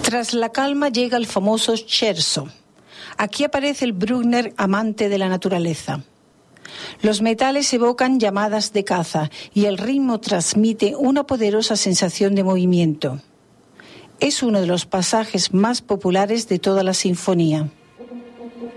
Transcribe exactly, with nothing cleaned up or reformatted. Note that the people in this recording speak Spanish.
Tras la calma llega el famoso scherzo. Aquí aparece el Bruckner amante de la naturaleza. Los metales evocan llamadas de caza y el ritmo transmite una poderosa sensación de movimiento. Es uno de los pasajes más populares de toda la sinfonía.